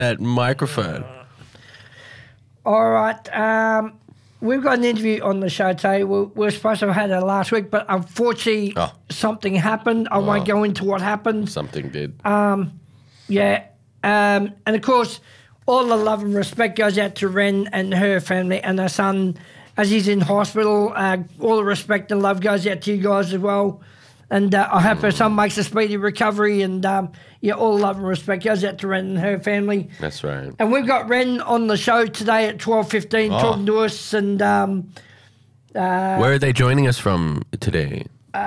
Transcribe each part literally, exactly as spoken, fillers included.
that microphone. All right. Um, we've got an interview on the show today. We we were supposed to have had it last week, but unfortunately Oh. something happened. I won't go into what happened. Something did. Yeah. Um, and, of course, all the love and respect goes out to Ren and her family and her son as he's in hospital. Uh, all the respect and love goes out to you guys as well. And uh, I hope her son makes a speedy recovery. And, um, yeah, all the love and respect goes out to Ren and her family. That's right. And we've got Ren on the show today at twelve fifteen Oh. talking to us. And um, Where are they joining us from today?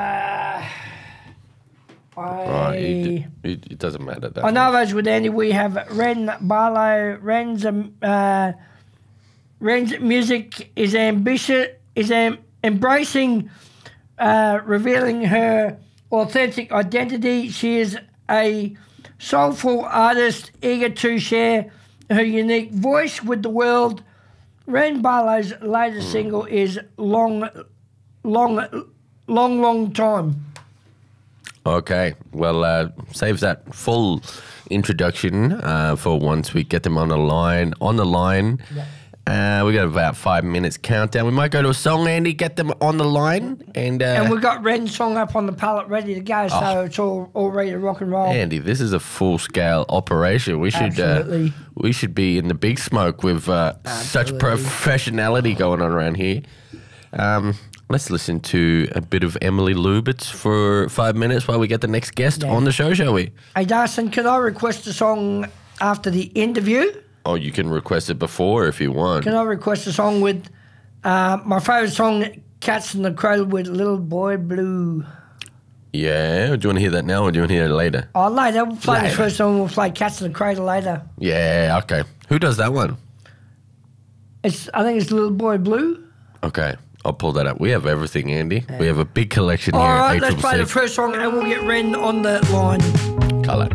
I, Oh, it, it, it doesn't matter. That I know much. those with Andy. We have Ren Barlow. Ren's um, uh, Ren's music is ambitious, is am, embracing, uh, revealing her authentic identity. She is a soulful artist, eager to share her unique voice with the world. Ren Barlow's latest single is "Long, Long, Long, Long Time." Okay, well, uh, saves that full introduction uh, for once we get them on the line. On the line, uh, we got about five minutes countdown. We might go to a song, Andy, get them on the line, and, uh, And we've got Ren's song up on the palette ready to go, so Oh. it's all, all ready to rock and roll. Andy, this is a full scale operation. We should uh, Absolutely. we should be in the big smoke with uh, such Absolutely. professionality going on around here. Um, let's listen to a bit of Emily Lubitz for five minutes while we get the next guest Yeah. on the show, shall we? Hey, Darcy, can I request a song after the interview? Oh, you can request it before if you want. Can I request a song with uh, my favourite song, Cats in the Cradle with Little Boy Blue? Yeah, do you want to hear that now or do you want to hear it later? Oh, later. We'll play Later. the first song. We'll play Cats in the Cradle later. Yeah, okay. Who does that one? It's I think it's Little Boy Blue. Okay, I'll pull that up. We have everything, Andy. We have a big collection All here right, at let's play the eight six six. first song and we'll get Ren on the line. Colour.